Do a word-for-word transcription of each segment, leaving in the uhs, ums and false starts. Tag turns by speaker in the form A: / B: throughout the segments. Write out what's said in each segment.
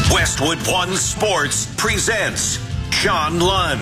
A: Westwood One Sports presents John Lund.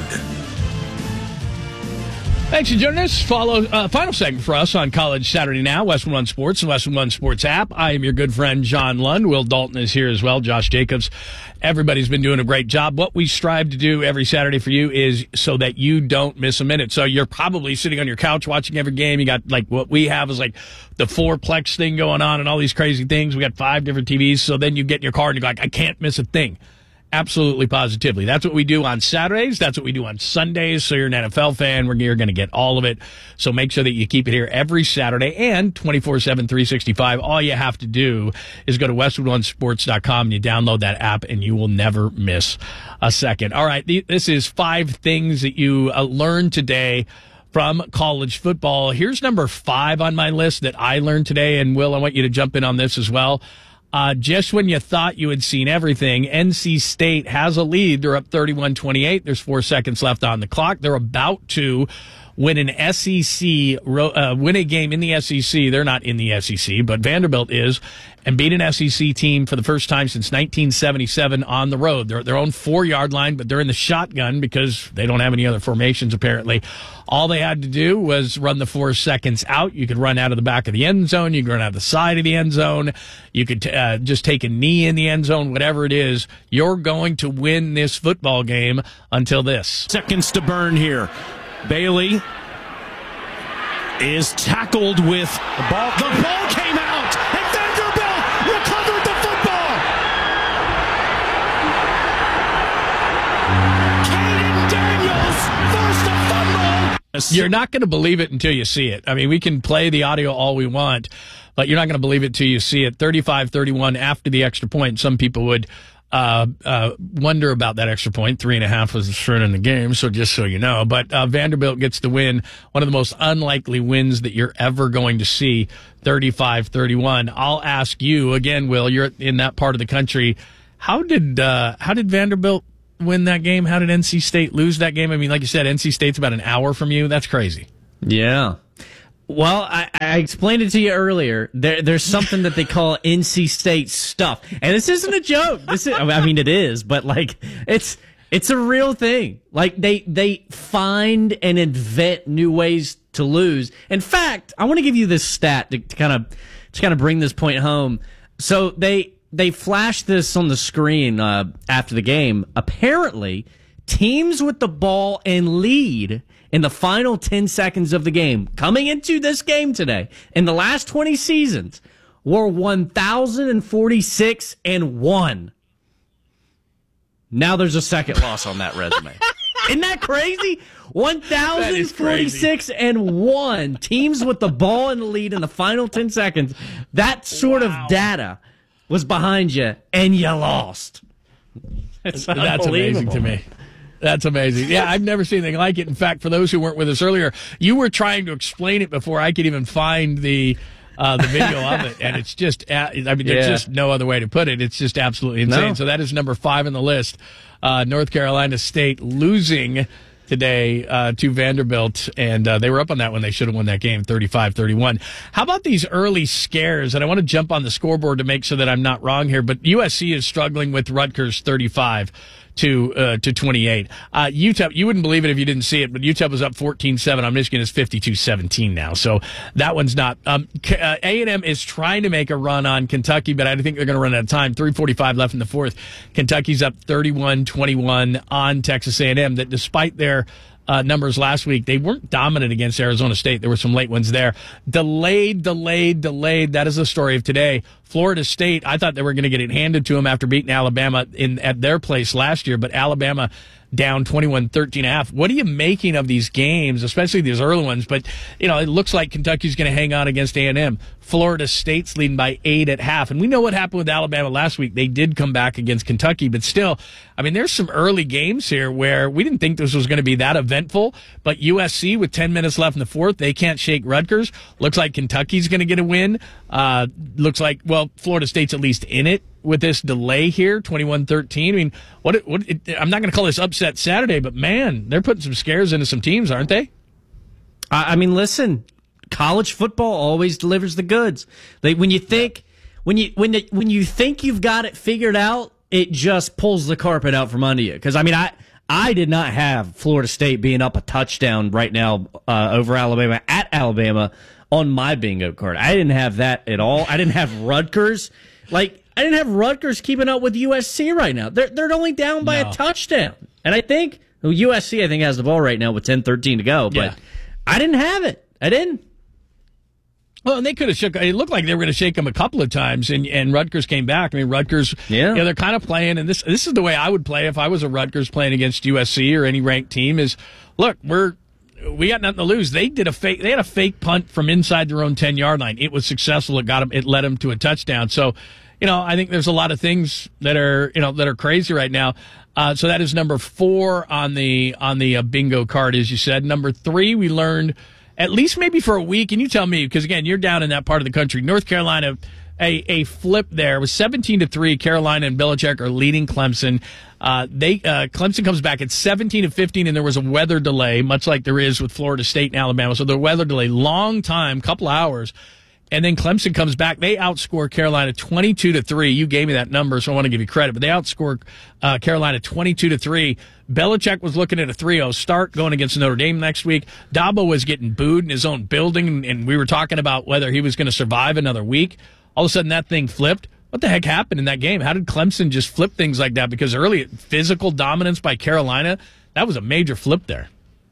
B: Thanks for joining us. Follow uh, final segment for us on College Saturday Now, Westwood One Sports and Westwood One Sports app. I am your good friend John Lund. Will Dalton is here as well. Josh Jacobs. Everybody's been doing a great job. What we strive to do every Saturday for you is so that you don't miss a minute. So you're probably sitting on your couch watching every game. You got like what we have is like the fourplex thing going on and all these crazy things. We got five different T Vs. So then you get in your car and you're like, I can't miss a thing. Absolutely, positively. That's what we do on Saturdays. That's what we do on Sundays. So you're an N F L fan. We're you're going to get all of it. So make sure that you keep it here every Saturday and twenty-four seven, three sixty-five. All you have to do is go to westwood one sports dot com and you download that app and you will never miss a second. All right, this is five things that you uh, learned today from college football. Here's number five on my list that I learned today. And Will, I want you to jump in on this as well. Uh, just when you thought you had seen everything, N C State has a lead. They're up thirty-one twenty-eight. There's four seconds left on the clock. They're about to win an S E C, uh, win a game in the S E C. They're not in the S E C, but Vanderbilt is, and beat an S E C team for the first time since nineteen seventy-seven on the road. They're at their own four-yard line, but they're in the shotgun because they don't have any other formations, apparently. All they had to do was run the four seconds out. You could run out of the back of the end zone. You could run out of the side of the end zone. You could uh, just take a knee in the end zone, whatever it is. You're going to win this football game until this.
C: Seconds to burn here. Bailey is tackled with the ball. The ball came out, and Vanderbilt recovered the football. Caden Daniels forced a fumble.
B: You're not going to believe it until you see it. I mean, we can play the audio all we want, but you're not going to believe it until you see it. thirty-five thirty-one after the extra point. Some people would Uh, uh, wonder about that extra point. Three and a half was the short in the game, so just so you know. But uh, Vanderbilt gets the win, one of the most unlikely wins that you're ever going to see, thirty-five thirty-one. I'll ask you, again, Will, you're in that part of the country. How did uh, how did Vanderbilt win that game? How did N C State lose that game? I mean, like you said, N C State's about an hour from you. That's crazy.
D: Yeah. Well, I, I explained it to you earlier. There, there's something that they call N C State stuff, and this isn't a joke. This is, I mean, it is, but like, it's it's a real thing. Like they they find and invent new ways to lose. In fact, I want to give you this stat to kind of to kind of bring this point home. So they they flashed this on the screen uh, after the game. Apparently, teams with the ball and lead in the final ten seconds of the game, coming into this game today, in the last twenty seasons, were one thousand forty-six and one. Now there's a second loss on that resume. Isn't that crazy? one thousand forty-six and one teams with the ball in the lead in the final ten seconds. That sort wow. of data was behind you, and you lost. It's
B: That's amazing to me. That's amazing. Yeah, I've never seen anything like it. In fact, for those who weren't with us earlier, you were trying to explain it before I could even find the uh, the video of it, and it's just, I mean, there's yeah. just no other way to put it. It's just absolutely insane. No. So that is number five on the list. Uh, North Carolina State losing today uh, to Vanderbilt, and uh, they were up on that when they should have won that game, thirty-five thirty-one. How about these early scares? And I want to jump on the scoreboard to make sure that I'm not wrong here, but U S C is struggling with Rutgers thirty-five to uh, to twenty-eight. Uh, U T E P, you wouldn't believe it if you didn't see it, but U T E P was up fourteen seven on Michigan. Is fifty-two seventeen now, so that one's not. Um, uh, A and M is trying to make a run on Kentucky, but I think they're going to run out of time. three forty-five left in the fourth. Kentucky's up thirty-one twenty-one on Texas A and M, that despite their Uh, numbers last week, they weren't dominant against Arizona State. There were some late ones there. Delayed, delayed, delayed. That is the story of today. Florida State, I thought they were going to get it handed to them after beating Alabama in at their place last year, but Alabama down twenty-one thirteen and a half. What are you making of these games, especially these early ones? But, you know, it looks like Kentucky's going to hang on against A and M. Florida State's leading by eight at half. And we know what happened with Alabama last week. They did come back against Kentucky, but still, I mean, there's some early games here where we didn't think this was going to be that eventful, but U S C with ten minutes left in the fourth, they can't shake Rutgers. Looks like Kentucky's going to get a win. Uh, looks like, well, Florida State's at least in it with this delay here, twenty-one thirteen. I mean, what? What? It, I'm not going to call this upset Saturday, but man, they're putting some scares into some teams, aren't they?
D: I mean, listen, college football always delivers the goods. They, when you think, when you when the, when you think you've got it figured out, it just pulls the carpet out from under you. Because, I mean, I I did not have Florida State being up a touchdown right now uh, over Alabama at Alabama on my bingo card. I didn't have that at all. I didn't have Rutgers. Like, I didn't have Rutgers keeping up with U S C right now. They're, they're only down by no. a touchdown. And I think, well, U S C, I think, has the ball right now with ten thirteen to go. But yeah. I didn't have it. I didn't.
B: Well, and they could have shook. It looked like they were going to shake them a couple of times, and, and Rutgers came back. I mean, Rutgers, yeah, you know, they're kind of playing, and this this is the way I would play if I was a Rutgers playing against U S C or any ranked team. Is look, we're we got nothing to lose. They did a fake. They had a fake punt from inside their own ten yard line. It was successful. It got them. It led them to a touchdown. So, you know, I think there's a lot of things that are you know that are crazy right now. Uh, so that is number four on the on the uh, bingo card, as you said. Number three, we learned. At least maybe for a week, and you tell me, because, again, you're down in that part of the country. North Carolina, a, a flip there. It was seventeen to three. Carolina and Belichick are leading Clemson. Uh, they uh, Clemson comes back at seventeen to fifteen, and there was a weather delay, much like there is with Florida State and Alabama. So the weather delay, long time, couple hours. And then Clemson comes back. They outscore Carolina twenty-two to three. You gave me that number, so I want to give you credit. But they outscore uh, Carolina twenty-two to three. Belichick was looking at a three oh start going against Notre Dame next week. Dabo was getting booed in his own building, and we were talking about whether he was going to survive another week. All of a sudden, that thing flipped. What the heck happened in that game? How did Clemson just flip things like that? Because early physical dominance by Carolina, that was a major flip there.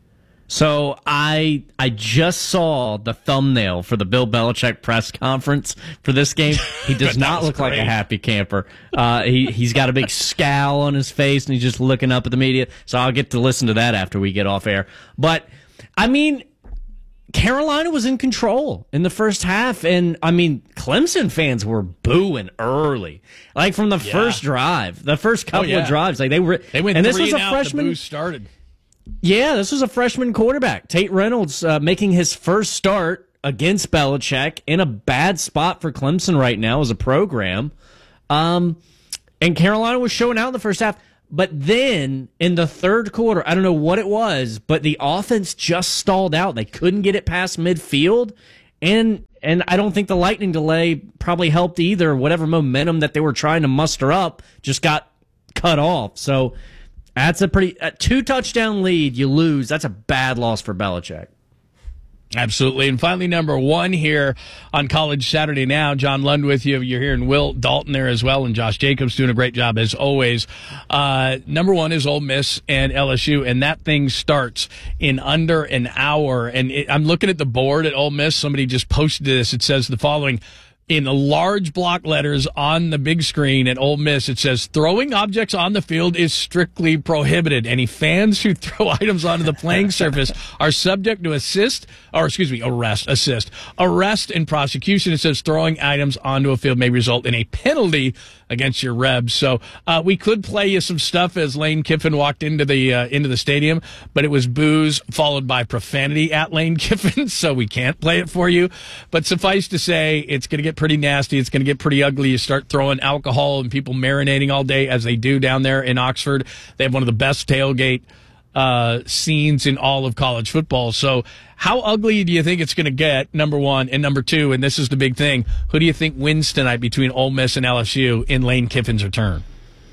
D: So I I just saw the thumbnail for the Bill Belichick press conference for this game. He does not look great. Like a happy camper. Uh, he he's got a big scowl on his face, and he's just looking up at the media. So I'll get to listen to that after we get off air. But I mean, Carolina was in control in the first half, and I mean, Clemson fans were booing early, like from the yeah. first drive, the first couple oh, yeah. of drives. Like they were,
B: they went
D: and
B: three
D: this was
B: and
D: a
B: out,
D: freshman.
B: The booze started.
D: Yeah, this was a freshman quarterback, Tate Reynolds, uh, making his first start against Belichick in a bad spot for Clemson right now as a program. Um, and Carolina was showing out in the first half. But then in the third quarter, I don't know what it was, but the offense just stalled out. They couldn't get it past midfield. And and I don't think the lightning delay probably helped either. Whatever momentum that they were trying to muster up just got cut off. So that's a pretty a two touchdown lead. You lose. That's a bad loss for Belichick.
B: Absolutely. And finally, number one here on College Saturday Now. John Lund with you. You're hearing Will Dalton there as well, and Josh Jacobs doing a great job as always. Uh, number one is Ole Miss and L S U, and that thing starts in under an hour. And it, I'm looking at the board at Ole Miss. Somebody just posted this. It says the following. In large block letters on the big screen at Ole Miss, it says, throwing objects on the field is strictly prohibited. Any fans who throw items onto the playing surface are subject to assist, or excuse me, arrest, assist, arrest and prosecution. It says throwing items onto a field may result in a penalty against your Rebs. So uh, we could play you some stuff as Lane Kiffin walked into the uh, into the stadium, but it was booze followed by profanity at Lane Kiffin, so we can't play it for you. But suffice to say, it's going to get pretty nasty. It's going to get pretty ugly. You start throwing alcohol and people marinating all day, as they do down there in Oxford. They have one of the best tailgate uh, scenes in all of college football. So how ugly do you think it's going to get, number one? And number two, and this is the big thing, who do you think wins tonight between Ole Miss and L S U in Lane Kiffin's return?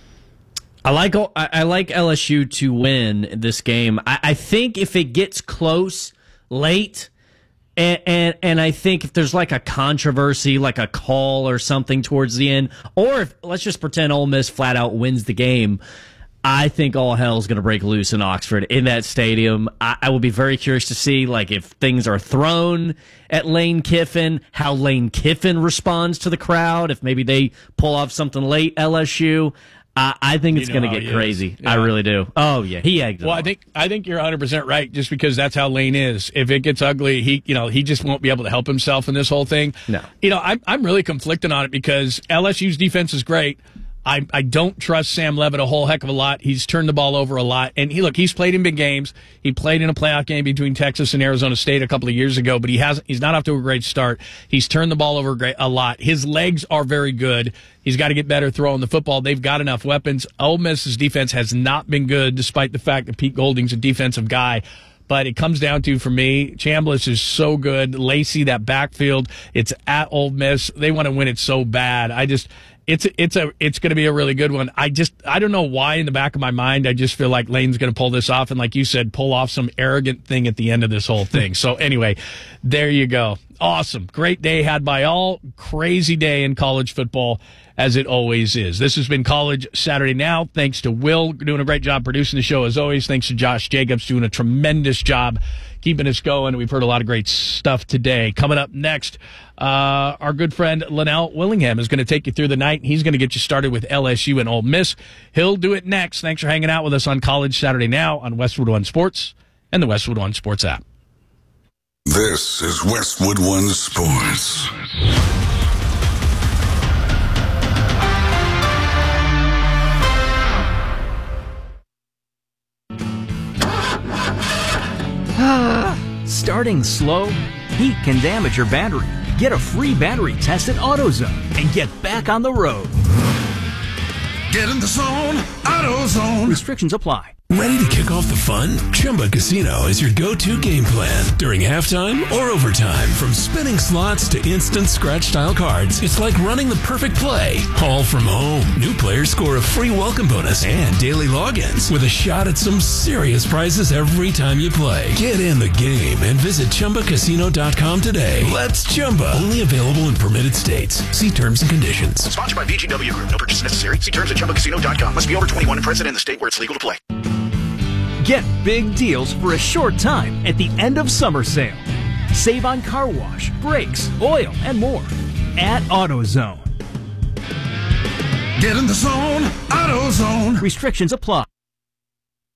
D: I like I like L S U to win this game. I, I think if it gets close late, and, and and I think if there's like a controversy, like a call or something towards the end, or if let's just pretend Ole Miss flat out wins the game, I think all hell is going to break loose in Oxford in that stadium. I, I will be very curious to see, like, if things are thrown at Lane Kiffin, how Lane Kiffin responds to the crowd, if maybe they pull off something late, L S U. Uh, I think it's going to get crazy. Yeah. I really do. Oh yeah, he egged it
B: Well,
D: on.
B: I think I think you're one hundred percent right. Just because that's how Lane is. If it gets ugly, he you know he just won't be able to help himself in this whole thing.
D: No,
B: you know I'm I'm really conflicted on it because L S U's defense is great. I, I don't trust Sam Levitt a whole heck of a lot. He's turned the ball over a lot. And he look, he's played in big games. He played in a playoff game between Texas and Arizona State a couple of years ago, but he hasn't, he's not off to a great start. He's turned the ball over great, a lot. His legs are very good. He's got to get better throwing the football. They've got enough weapons. Ole Miss's defense has not been good, despite the fact that Pete Golding's a defensive guy. But it comes down to, for me, Chambliss is so good. Lacey, that backfield, it's at Ole Miss. They want to win it so bad. I just... It's it's a it's going to be a really good one. I just I don't know why in the back of my mind I just feel like Lane's going to pull this off and, like you said, pull off some arrogant thing at the end of this whole thing. So anyway, there you go. Awesome, great day had by all. Crazy day in college football, as it always is. This has been College Saturday Now. Thanks to Will doing a great job producing the show as always. Thanks to Josh Jacobs doing a tremendous job keeping us going. We've heard a lot of great stuff today. Coming up next, uh, our good friend Linnell Willingham is going to take you through the night. He's going to get you started with L S U and Ole Miss. He'll do it next. Thanks for hanging out with us on College Saturday Now on Westwood One Sports and the Westwood One Sports app.
A: This is Westwood One Sports.
E: Starting slow? Heat can damage your battery. Get a free battery test at AutoZone and get back on the road.
A: Get in the zone, AutoZone.
E: Restrictions apply.
F: Ready to kick off the fun? Chumba Casino is your go-to game plan during halftime or overtime. From spinning slots to instant scratch-style cards, it's like running the perfect play, all from home. New players score a free welcome bonus and daily logins with a shot at some serious prizes every time you play. Get in the game and visit Chumba Casino dot com today. Let's Chumba. Only available in permitted states. See terms and conditions.
G: Sponsored by V G W Group. No purchase necessary. See terms at Chumba Casino dot com. Must be over twenty-one and present in the state where it's legal to play.
E: Get big deals for a short time at the end of summer sale. Save on car wash, brakes, oil, and more at AutoZone.
A: Get in the zone, AutoZone.
E: Restrictions apply.